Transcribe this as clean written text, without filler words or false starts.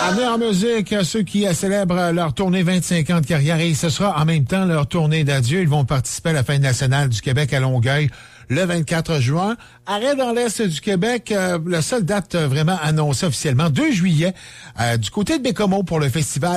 À venir en musique, ceux qui célèbrent leur tournée 25 ans de carrière, et ce sera en même temps leur tournée d'adieu. Ils vont participer à la Fête nationale du Québec à Longueuil le 24 juin. Arrêt dans l'Est du Québec, la seule date vraiment annoncée officiellement, 2 juillet, du côté de Bécomo pour le festival